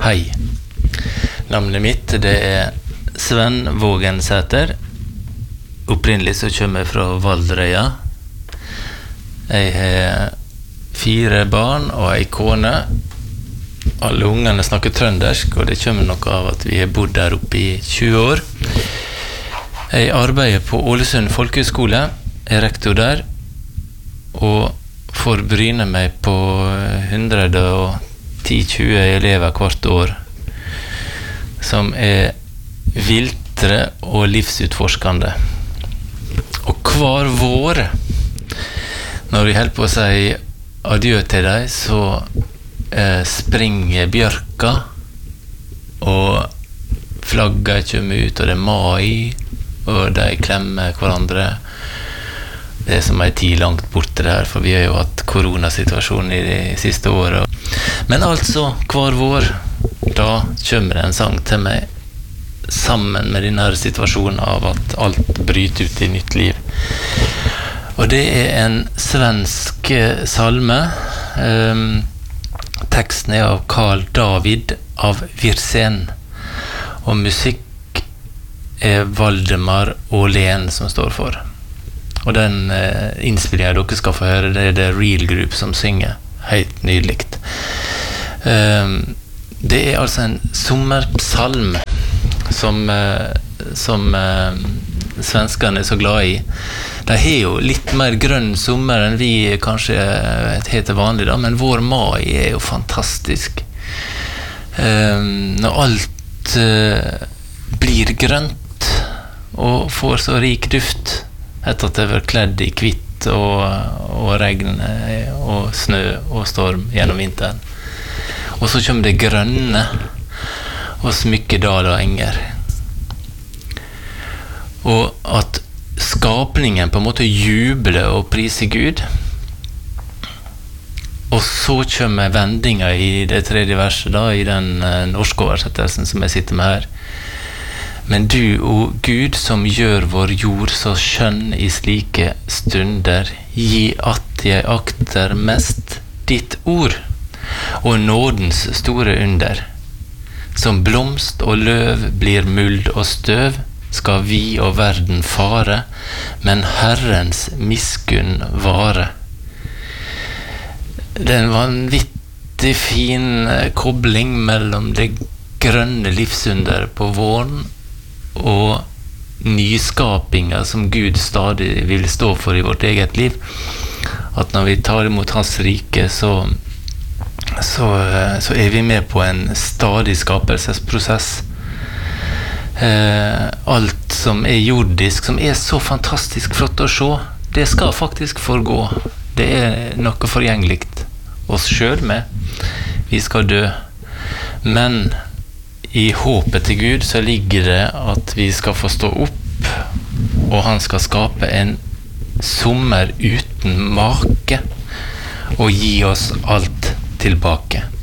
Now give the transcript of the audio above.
Hei. Navnet mitt det Sven Vågensæter. Opprinnelig så kommer jeg fra Valderøya. Jeg har 4 barn og en kone. Alle ungene snakker trøndersk, og det kommer nok av at vi har bodd der oppe i 20 år. Jeg arbeider på Ålesund Folkehøgskole, er rektor der, og får bryne meg på 110-20 elever hvert år, som er viltre og livsutforskende. Og hver vår, når vi holder på å si adjø til deg, så springer bjørka, og flagget kommer ut, og det er mai, og de klemmer hverandre. Det er som en tid langt borte der, for vi har jo hatt koronasituasjonen i de siste årene. Men altså, hver vår, da kommer det en sang til meg, sammen med denne situasjonen av at alt bryter ut i nytt liv. Og det er en svensk salme. Teksten er av Carl David av Wirsen, og musikk er Valdemar Åhlén som står for. Og den innspillingen dere skal få høre, det er The Real Group som synger. Helt nydelikt. Det er altså en sommerpsalm som svenskene er så glad i. De har jo litt mer grønn sommer enn vi kanskje heter vanlig da, men vår mai er jo fantastisk. Når alt blir grønt og får så rik duft, etter at det var kledd i kvitt og regn og snø og storm gjennom vinteren. Og så kommer det grønne og smykke dal og enger. Og at skapningen på en måte jubler og priser Gud. Og så kommer vendinga i det 3. verset da, i den norske oversettelsen som jeg sitter med her. Men du, o Gud, som gjør vår jord så skjønn i slike stunder, gi at jeg akter mest ditt ord, og nådens store under. Som blomst og løv blir muld og støv, skal vi og verden fare, men Herrens miskunn vare. Det er en vanvittig fin kobling mellom det grønne livsunder på våren og nyskapinga som Gud stadig vil stå for i vårt eget liv. At når vi tar imot hans rike, så er vi med på en stadig skapelsesprosess. Alt som er jordisk, som er så fantastisk flott å se, det skal faktisk forgå. Det er noe forgjengelikt oss selv med. Vi skal dø. Men i håpet til Gud så ligger det at vi skal få stå opp, og han skal skape en sommer uten make, og gi oss alt tilbake.